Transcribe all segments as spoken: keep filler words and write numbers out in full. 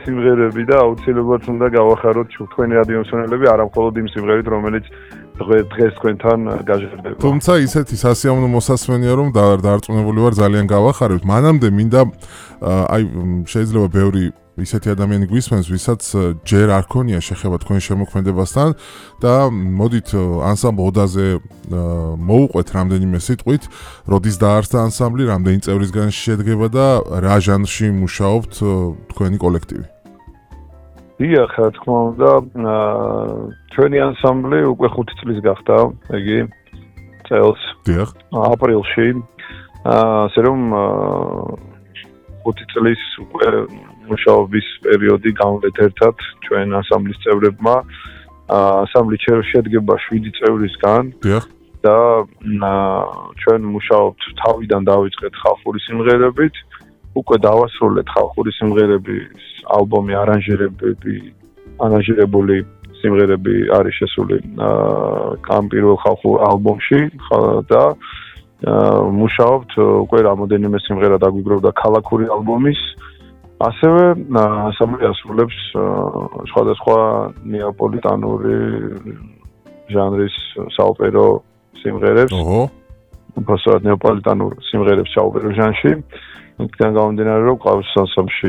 სიმღერები და აუცილებლად უნდა გავახაროთ თქვენი რადიო მსმენელები არა მხოლოდ იმ სიმღერით, რომელიც დღეს თქვენთან გაჟღერდება. თუმცა ისეთი სასიამოვნო მოსასმენია, რომ დარწმუნებული ვარ ძალიან გავახარებთ. მანამდე მინდა აი შეიძლება ბევრი ისეთი ადამიანი გვისმენს, ვისაც ჯერ არ ქონია შეხება თქვენ შემოქმედებასთან და მოდით ანსამბლ ოდაზე მოუყვეთ რამდენიმე სიტყვით, როდის დაარსდა ანსამბლი, რამდენი წევრისგან შედგება და რა ჟანრში მუშაობთ თქვენი კოლექტივი? დიახ, რა თქმა უნდა, ჩვენი ანსამბლი უკვე ხუთი წლის გახდა, იგი წელს. დიახ. აპრილში. ასე რომ ხუთი წლის უკვე მუშაობის პერიოდი გავდეთ ერთად ჩვენ ანსამბლის წევრებმა. ანსამბლი შედგება შვიდი წევრისგან. დიახ. და ჩვენ მუშაობთ თავიდან დავიწყეთ ხალხური სიმღერებით. უკვე დავასრულეთ ხალხური სიმღერების ალბომი არანჟირებები, არანჟირებული სიმღერები არის შესული ამ პირველ ხალხურ ალბომში და მუშაობთ უკვე რამოდენიმე სიმღერა დაგვიგროვდა ქალაქური ალბომის. ასევე ანსამბლი ასრულებს სხვადასხვა ნეაპოლიტანური ჟანრის საოპერო სიმღერებს. ოჰო. უბრალოდ ნეაპოლიტანურ სიმღერებს საოპერო ჟანრში. იქიდან გამომდინარე, რომ ყავს ანსამბლში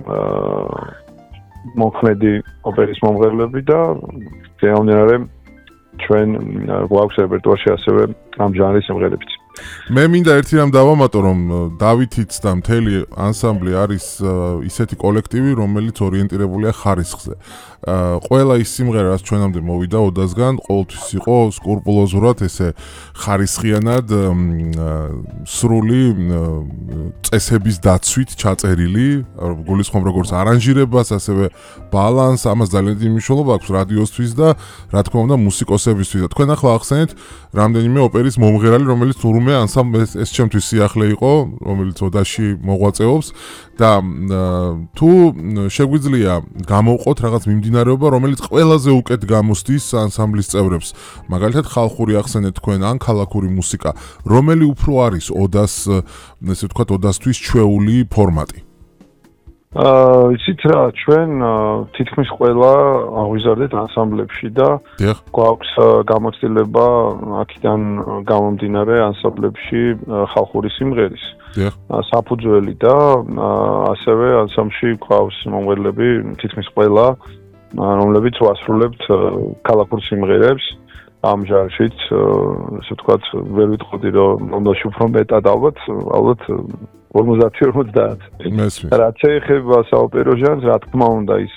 მოქმედი ოპერის მომღერლები და გამომდინარე ჩვენ გვაქვს რეპერტუარში ასევე ამ ჟანრის სიმღერებიც. მე მინდა ერთი რამ დავამატო, რომ დავითიც და მთელი ანსამბლი არის ისეთი კოლექტივი, რომელიც ორიენტირებულია ხარისხზე. ყველა ის სიმღერა, რაც ჩვენამდე მოვიდა ოდასგან, ყოველთვის იყო სკრუპულოზურად ესე ხარისხიანად სრული წესების დაცვით ჩაწერილი, გულისხმობ როგორც არანჟირებას, ასევე ბალანს, ამას ძალიან დიდი მნიშვნელობა აქვს რადიოსთვის და რა თქმა უნდა მუსიკოსებისთვის. და თქვენ ახლა ახსენეთ რამდენიმე ოპერის მომღერალი, რომელიც თურმე ანსამბლს ეს ჩემთვის სიახლე იყო, რომელიც ოდაში მოღვაწეობს და თუ შეგვიძლია გამოვყოთ რაღაც მიმდინარეობა, რომელიც ყველაზე უკეთ გამოსდის ანსამბლის წევრებს. მაგალითად ხალხური ახსენეთ თქვენ ან ქალაქური მუსიკა, რომელი უფრო არის ოდას, ესე ვთქვათ, ოდასთვის ჩვეული ფორმატი? აა, იცით რა, ჩვენ თითქმის ყველა აღვიზარდეთ ანსამბლებში და გვაქვს გამოცდილება აქედან გამომდინარე ანსამბლებში ხალხური სიმღერის. საფუძველი და ასევე ანსამბლში გვაქვს მომღერლები თითქმის ყველა, რომლებიც ვასრულებთ ქალაქურ სიმღერებს. ამ ჟანრშიც, ასე ვთქვათ, ვერ ვიტყოდი, რომ მომდაში უფრო მეტად ალბათ, ალბათ ორმოცდაათი ორმოცდაათი. რაც შეეხება საოპერო ჟანრს, რა თქმა უნდა, ის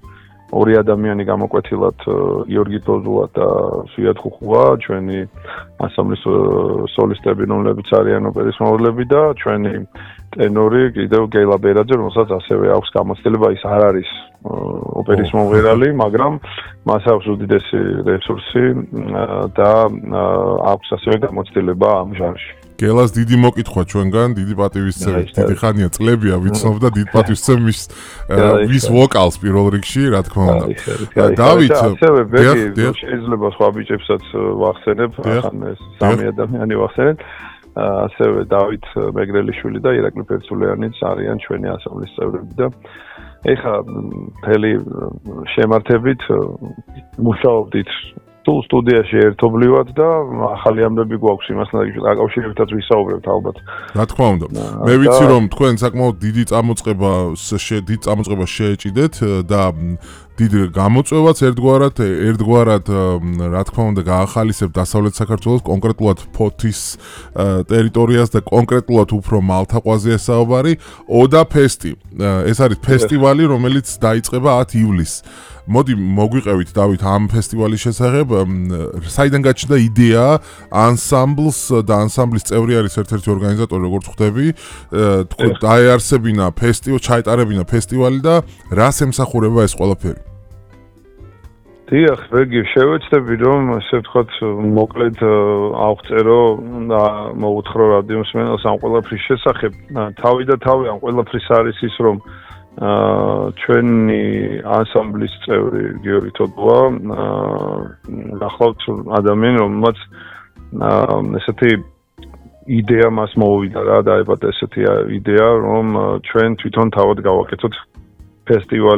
ორი ადამიანი გამოკვეთილად გიორგი დოზულა და სვიად ხუხუა, ჩვენი ანსამბლის სოლისტები, რომლებიც არიან ოპერის მომღერლები და ჩვენი ტენორი კიდევ გელა ბერაძე, რომელსაც ასევე აქვს გამოცდილება, ის არ არის ოპერის მომღერალი, მაგრამ მას აქვს უდიდესი რესურსი და აქვს ასევე გამოცდილება ამ ჟანრში. გელას დიდი მოკითხვა ჩვენგან, დიდი პატივისცემით, დიდი ხანია წლებია ვიცნობ და დიდ პატივისცემის ვის ვოკალს პირველ რიგში, რა თქმა უნდა. დავით, ასევე ბეგი შეიძლება სხვა ბიჭებსაც ვახსენებ, ახლა მე სამი ადამიანი ვახსენებ. ასევე დავით მეგრელიშვილი და ირაკლი ფერცულიანიც არიან ჩვენი ანსამბლის წევრები და ეხლა მთელი შემართებით მუშაობდით თუ სტუდიაში ერთობლივად და ახალი ამბები გვაქვს იმასთან დაკავშირებითაც ვისაუბრებთ ალბათ. რა თქმა უნდა. მე ვიცი რომ თქვენ საკმაოდ დიდი წამოწყება დიდ წამოწყებას შეეჭიდეთ და დიდ გამოწვევაც ერთგვარად ერთგვარად რა თქმა უნდა გაახალისებთ დასავლეთ საქართველოს, კონკრეტულად ფოთის ტერიტორიას და კონკრეტულად უფრო მალთაყვაზე საუბარი. ოდა ფესტი. ეს არის ფესტივალი, რომელიც დაიწყება ათი ივლისს. მოდი მოგვიყევით დავით ამ ფესტივალის შესახებ, საიდან გაჩნდა იდეა ანსამბლს და ანსამბლის წევრი არის ერთ-ერთი ორგანიზატორი, როგორც ხვდები, თქვენ დაეარსებინა ფესტივალი, ჩაეტარებინა ფესტივალი და რას ემსახურება ეს ყველაფერი? დიახ, ვეგი, შევეცდები რომ ასე ვთქვათ, მოკლედ ავწერო და მოვუთხოვრო რადიო მსმენელს ამ ყველაფრის შესახებ. თავი და თავი ამ ყველაფრის არის ის, რომ ჩვენი ანსამბლის წევრი გიორგი თოდუა გახლავთ ადამიანი, რომელმაც ესეთი იდეა მას მოვიდა რა, დაებადა ესეთი იდეა, რომ ჩვენ თვითონ თავად გავაკეთოთ ფესტივალი